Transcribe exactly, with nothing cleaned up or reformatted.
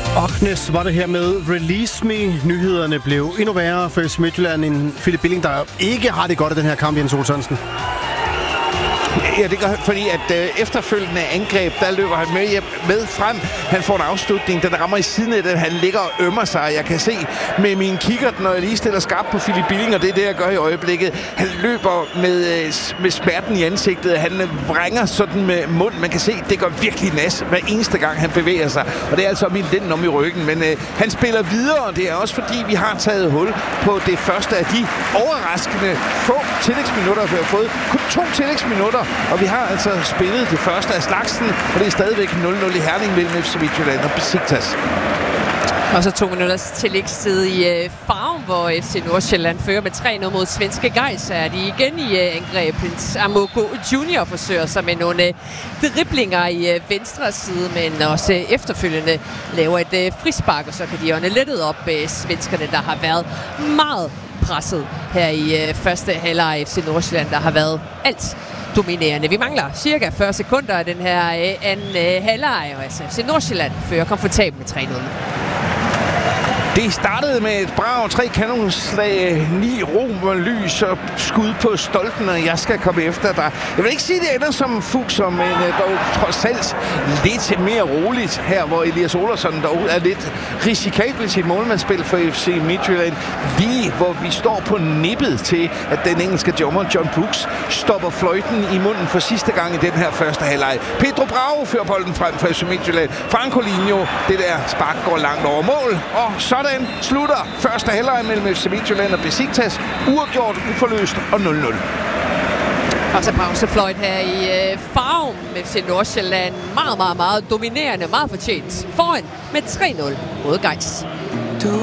Agnes var det her med Release Me. Nyhederne blev endnu værre for F C Midtjylland. En Philip Billing, der ikke har det godt i den her kamp, Jens Ole Sørensen. Ja, det gør han, fordi at øh, efterfølgende angreb, der løber han med, med frem. Han får en afslutning, den rammer i siden af den. Han ligger og ømmer sig. Jeg kan se med min kikkert, når jeg lige stiller skarpt på Philip Billing, og det er det, jeg gør i øjeblikket. Han løber med, øh, med smerten i ansigtet. Han øh, vrænger sådan med munden. Man kan se, det gør virkelig nas hver eneste gang, han bevæger sig. Og det er altså min linden om i ryggen. Men øh, han spiller videre, og det er også fordi, vi har taget hul på det første af de overraskende få tillægsminutter, vi har fået. Kun to tillægsminutter. Og vi har altså spillet det første af slagsen, og det er stadigvæk nul nul i Herning mellem F C Midtjylland og Besiktas. Og så to minutters tillægstid i øh, Farum, hvor F C Nordsjælland fører med tre nul mod svenske Gais. Er de igen i øh, angreb. Amogo Junior forsøger sig med nogle øh, driblinger i øh, venstre side, men også øh, efterfølgende laver et øh, frispark, og så kan de ånde lettet op øh, svenskerne, der har været meget presset her i øh, første halvleg. F C Nordsjælland, der har været alt dominerende. Vi mangler cirka fyrre sekunder af den her øh, anden øh, halvleg, og altså F C Nordsjælland fører komfortabelt med tre nul. Det startede med et brag, tre kanonslag, ni romerlys og skud på stolpen, og jeg skal komme efter dig. Jeg vil ikke sige, at det ender som Fuchs, men dog trods alt lidt mere roligt her, hvor Elias Olsson dog er lidt risikabel i sit målmandsspil for F C Midtjylland. Lige hvor vi står på nippet til, at den engelske dommer John Brooks stopper fløjten i munden for sidste gang i den her første halvleg. Pedro Bravo fører bolden frem for F C Midtjylland. Francolinho, det der spark går langt over mål, og så Sådan slutter første halvleg mellem F C Midtjylland og Besiktas. Uafgjort, uforløst og nul nul. Og så pausefløjt her i øh, Farum. F C Nordsjælland meget, meget, meget dominerende, meget fortjent. Foran med tre nul mod Gais.